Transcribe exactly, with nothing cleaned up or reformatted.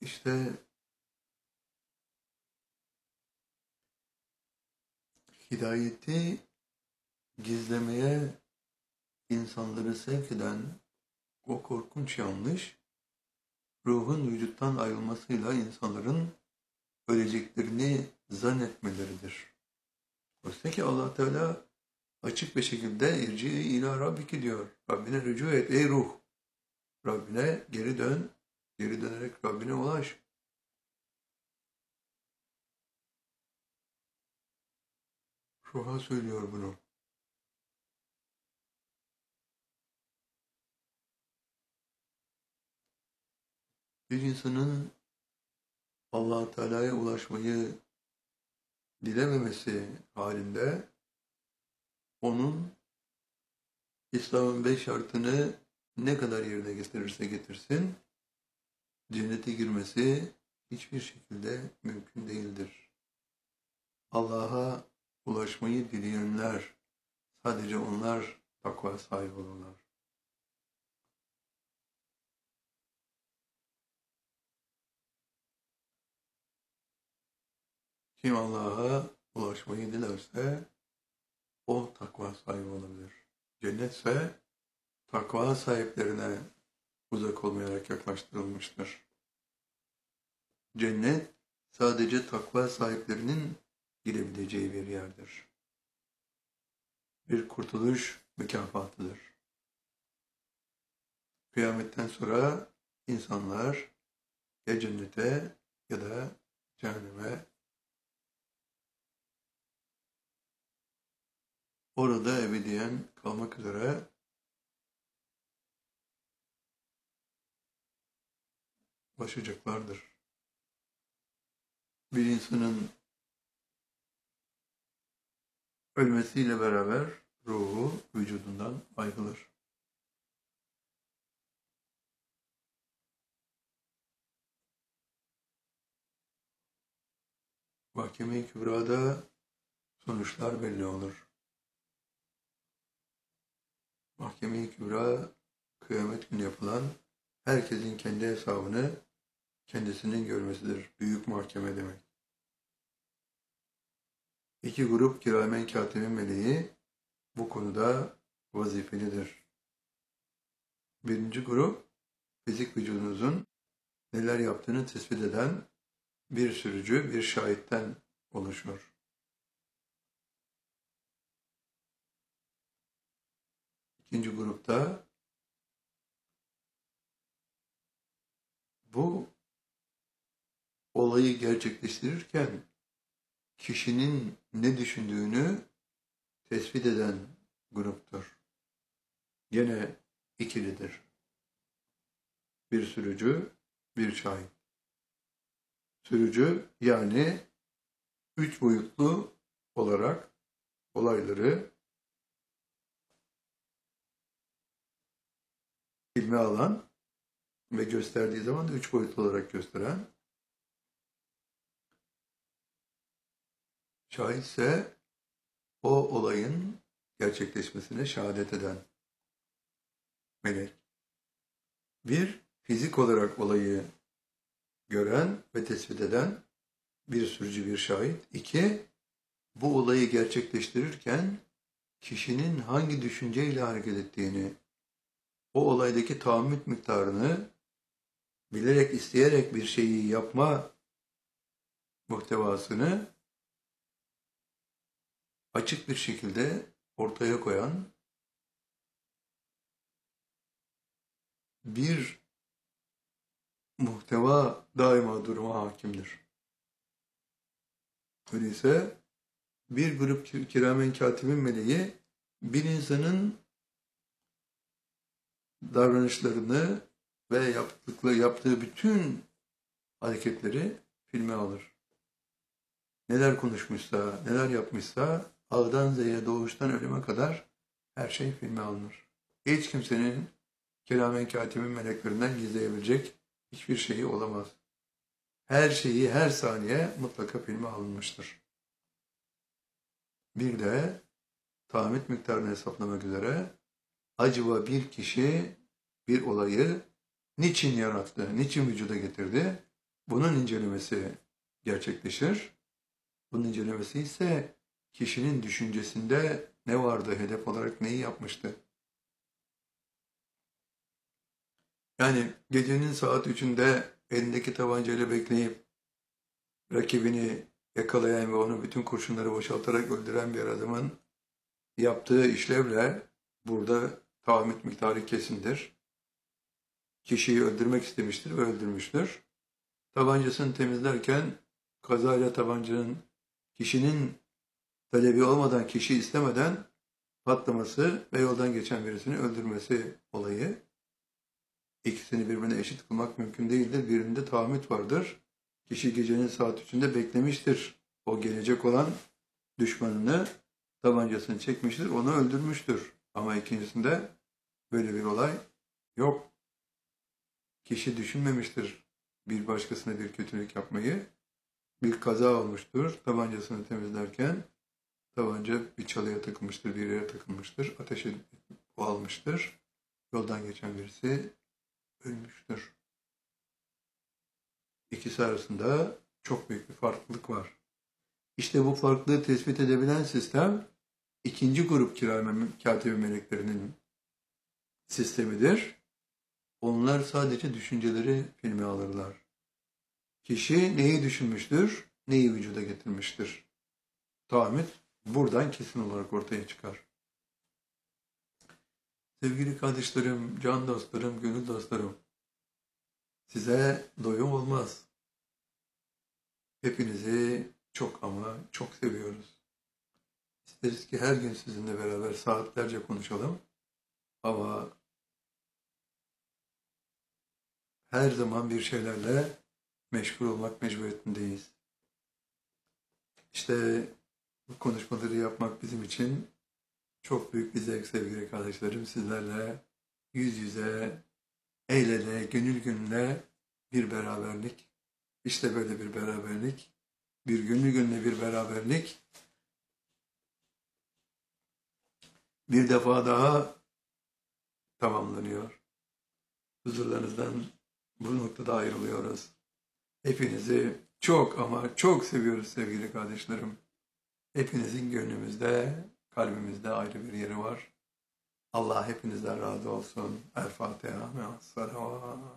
İşte hidayeti gizlemeye insanları sevk eden o korkunç yanlış, ruhun vücuttan ayrılmasıyla insanların öleceklerini zannetmeleridir. Oysa ki Allah Teala açık bir şekilde irci ila Rabbiki diyor. Rabbine rücu et ey ruh. Rabbine geri dön. Geri dönerek Rabbine ulaş. Ruha söylüyor bunu. Bir insanın Allah Teala'ya ulaşmayı dilememesi halinde onun İslam'ın beş şartını ne kadar yerine getirirse getirsin, cennete girmesi hiçbir şekilde mümkün değildir. Allah'a ulaşmayı dileyenler, sadece onlar takva sahibi olurlar. Kim Allah'a ulaşmayı dilerse o takva sahibi olabilir. Cennetse takva sahiplerine uzak olmayarak yaklaştırılmıştır. Cennet sadece takva sahiplerinin girebileceği bir yerdir. Bir kurtuluş mükafatıdır. Kıyametten sonra insanlar ya cennete ya da cehenneme, orada ebediyen kalmak üzere başlayacaklardır. Bir insanın ölmesiyle beraber ruhu vücudundan ayrılır. Mahkeme-i Kübra'da sonuçlar belli olur. Mahkeme-i Kübra, kıyamet günü yapılan herkesin kendi hesabını kendisinin görmesidir. Büyük mahkeme demek. İki grup kiramen katibin meleği bu konuda vazifelidir. Birinci grup, fizik vücudunuzun neler yaptığını tespit eden bir sürücü, bir şahitten oluşur. İkinci grupta bu olayı gerçekleştirirken kişinin ne düşündüğünü tespit eden gruptur. Gene ikilidir. Bir sürücü, bir şahit. Sürücü yani üç boyutlu olarak olayları filme alan ve gösterdiği zaman da üç boyutlu olarak gösteren, şahit ise o olayın gerçekleşmesine şehadet eden melek. Bir, fizik olarak olayı gören ve tespit eden bir sürücü, bir şahit. İki, bu olayı gerçekleştirirken kişinin hangi düşünceyle hareket ettiğini, o olaydaki tahammül miktarını bilerek, isteyerek bir şeyi yapma muhtevasını açık bir şekilde ortaya koyan bir muhteva daima duruma hakimdir. Öyleyse bir grup kiramen katibin meleği bir insanın davranışlarını ve yaptıkları, yaptığı bütün hareketleri filme alır. Neler konuşmuşsa, neler yapmışsa A'dan Z'ye, doğuştan ölüme kadar her şey filme alınır. Hiç kimsenin kiramen katibin meleklerinden gizleyebilecek hiçbir şeyi olamaz. Her şeyi, her saniye mutlaka filme alınmıştır. Bir de tahammül miktarını hesaplamak üzere acaba bir kişi bir olayı niçin yarattı, niçin vücuda getirdi? Bunun incelemesi gerçekleşir. Bunun incelemesi ise kişinin düşüncesinde ne vardı, hedef olarak neyi yapmıştı? Yani gecenin saat üçünde elindeki tabancayla bekleyip rakibini yakalayan ve onu bütün kurşunları boşaltarak öldüren bir adamın yaptığı işlevle burada tahammül miktarı kesindir. Kişiyi öldürmek istemiştir ve öldürmüştür. Tabancasını temizlerken kazayla tabancanın kişinin talebi olmadan, kişi istemeden patlaması ve yoldan geçen birisini öldürmesi olayı. İkisini birbirine eşit kılmak mümkün değildir. Birinde tahammüt vardır. Kişi gecenin saat üçünde beklemiştir. O gelecek olan düşmanını tabancasını çekmiştir, onu öldürmüştür. Ama ikincisinde böyle bir olay yok. Kişi düşünmemiştir bir başkasına bir kötülük yapmayı. Bir kaza olmuştur. Tabancasını temizlerken tabanca bir çalıya takılmıştır, bir yere takılmıştır. Ateşe almıştır. Yoldan geçen birisi ölmüştür. İkisi arasında çok büyük bir farklılık var. İşte bu farklılığı tespit edebilen sistem ikinci grup katibe meleklerinin sistemidir. Onlar sadece düşünceleri filme alırlar. Kişi neyi düşünmüştür, neyi vücuda getirmiştir. Tahammül buradan kesin olarak ortaya çıkar. Sevgili kardeşlerim, can dostlarım, gönül dostlarım, size doyum olmaz. Hepinizi çok ama çok seviyoruz. İsteriz ki her gün sizinle beraber saatlerce konuşalım. Ama her zaman bir şeylerle meşgul olmak mecburiyetindeyiz. İşte bu konuşmaları yapmak bizim için çok büyük bir zevk sevgili kardeşlerim. Sizlerle yüz yüze, el ele, gönül gönüle bir beraberlik. İşte böyle bir beraberlik. Bir gönül gönüle bir beraberlik. Bir defa daha tamamlanıyor. Huzurlarınızdan bu noktada ayrılıyoruz. Hepinizi çok ama çok seviyoruz sevgili kardeşlerim. Hepinizin gönlümüzde, kalbimizde ayrı bir yeri var. Allah hepinizden razı olsun. El Fatiha. Me'as-salavat.